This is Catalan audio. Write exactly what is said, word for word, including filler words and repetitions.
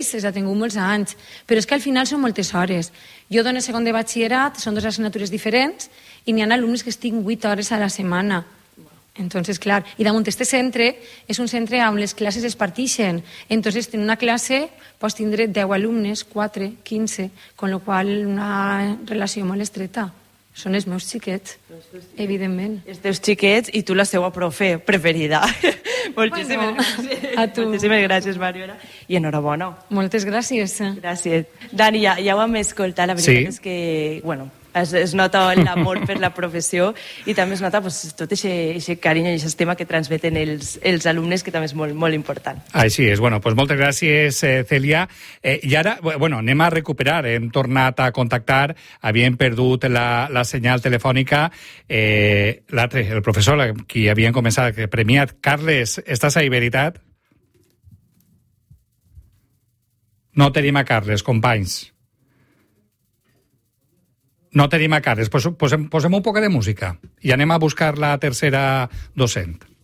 ells ha tingut molts anys, però és que al final són moltes hores. Jo dono segon de batxillerat, són dues assignatures diferents, i n'hi ha alumnes que estic vuit hores a la setmana. Entonces, clar, i damunt este centre és un centre on les classes es partixen. Entonces, en una classe pots tindre deu alumnes, quatre, quinze, con lo qual una relació molt estreta. Són els meus xiquets, evidentment. Els teus xiquets i tu la seva profe preferida. Moltíssimes Bueno, gràcies. a tu. Moltíssimes gràcies, Mariona. I enhorabona. Moltes gràcies. Gràcies. Dani, ja, ja ho vam escoltar, la veritat Sí. és que, bueno, es, es nota l'amor per la professió i també es nota pues, tot aquest carinyo i aquest estima que transmeten els, els alumnes, que també és molt, molt important. Així és. Bueno, pues moltes gràcies, eh, Cèlia. Eh, I ara, bueno, anem a recuperar. Hem tornat a contactar. Havíem perdut la, la senyal telefònica. Eh, l'altre, el professor, qui havien començat, premiat. Carles, estàs ahí, veritat? No tenim a Carles, companys. No tenim a Carles. Posem, posem un poc de música i anem a buscar la tercera docent.